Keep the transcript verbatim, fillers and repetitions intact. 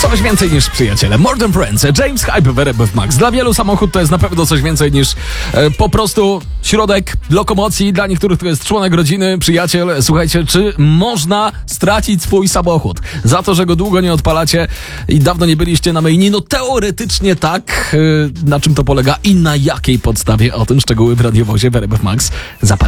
Coś więcej niż przyjaciele. More Than Friends, James Hype w R F Max. Dla wielu samochód to jest na pewno coś więcej niż e, po prostu środek lokomocji. Dla niektórych to jest członek rodziny, przyjaciel. Słuchajcie, czy można stracić swój samochód za to, że go długo nie odpalacie i dawno nie byliście na myjni? No teoretycznie tak. E, na czym to polega i na jakiej podstawie? O tym szczegóły w radiowozie w R F Max. Zapraszam.